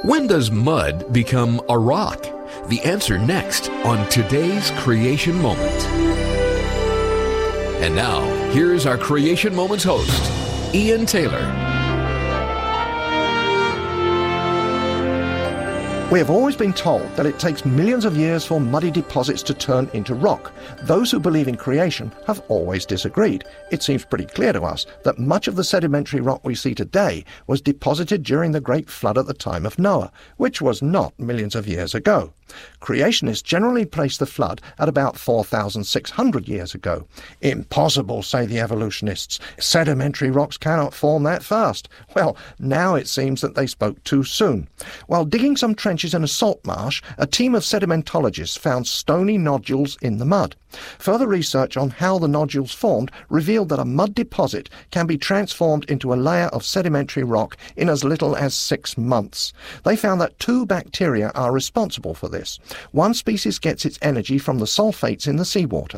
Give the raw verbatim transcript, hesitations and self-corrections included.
When does mud become a rock? The answer next on today's Creation Moment. And now, here's our Creation Moments host, Ian Taylor. We have always been told that it takes millions of years for muddy deposits to turn into rock. Those who believe in creation have always disagreed. It seems pretty clear to us that much of the sedimentary rock we see today was deposited during the Great Flood at the time of Noah, which was not millions of years ago. Creationists generally place the flood at about four thousand six hundred years ago. Impossible, say the evolutionists. Sedimentary rocks cannot form that fast. Well, now it seems that they spoke too soon. While digging some trenches in a salt marsh, a team of sedimentologists found stony nodules in the mud. Further research on how the nodules formed revealed that a mud deposit can be transformed into a layer of sedimentary rock in as little as six months. They found that two bacteria are responsible for this. One species gets its energy from the sulfates in the seawater.